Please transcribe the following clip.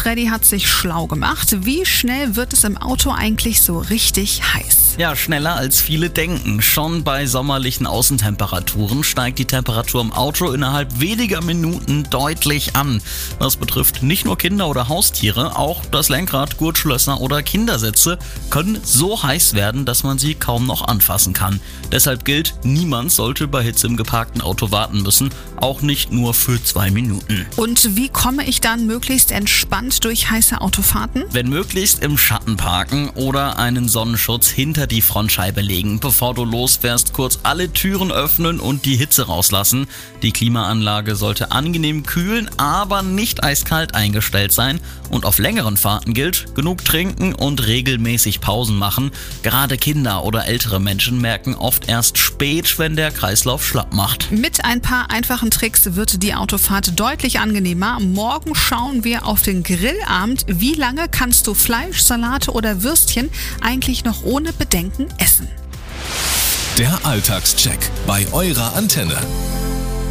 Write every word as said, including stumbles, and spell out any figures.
Freddy hat sich schlau gemacht. Wie schnell wird es im Auto eigentlich so richtig heiß? Ja, schneller als viele denken. Schon bei sommerlichen Außentemperaturen steigt die Temperatur im Auto innerhalb weniger Minuten deutlich an. Das betrifft nicht nur Kinder oder Haustiere, auch das Lenkrad, Gurtschlösser oder Kindersitze können so heiß werden, dass man sie kaum noch anfassen kann. Deshalb gilt, niemand sollte bei Hitze im geparkten Auto warten müssen, auch nicht nur für zwei Minuten. Und wie komme ich dann möglichst entspannt durch heiße Autofahrten? Wenn möglichst im Schatten parken oder einen Sonnenschutz hinter die Frontscheibe legen. Bevor du losfährst, kurz alle Türen öffnen und die Hitze rauslassen. Die Klimaanlage sollte angenehm kühlen, aber nicht eiskalt eingestellt sein. Und auf längeren Fahrten gilt, genug trinken und regelmäßig Pausen machen. Gerade Kinder oder ältere Menschen merken oft erst spät, wenn der Kreislauf schlapp macht. Mit ein paar einfachen Tricks wird die Autofahrt deutlich angenehmer. Morgen schauen wir auf den Grillabend. Wie lange kannst du Fleisch, Salate oder Würstchen eigentlich noch ohne Bedenken essen? Der Alltagscheck bei eurer Antenne.